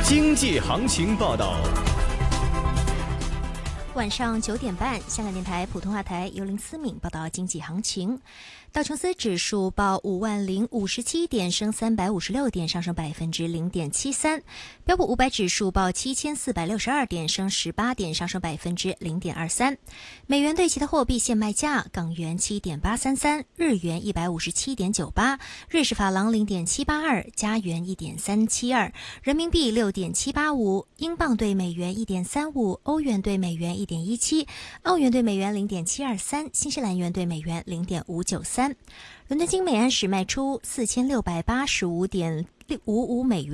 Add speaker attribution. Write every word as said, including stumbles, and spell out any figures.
Speaker 1: 经济行情报道。
Speaker 2: 晚上九点半，香港电台普通话台由林思敏报道经济行情。道琼斯指数报五万零五十七点，升三百五十六点，上升百分之零点七三。标普五百指数报七千四百六十二点，升十八点，上升百分之零点二三。美元对其他货币现卖价：港元七点八三三，日元一百五十七点九八，瑞士法郎零点七八二，加元一点三七二，人民币六点七八五，英镑对美元一点三五，欧元对美元一点一七，澳元对美元零点七二三，新西兰元对美元零点五九三。伦敦金每安士卖出四千六百八十五点五五美元。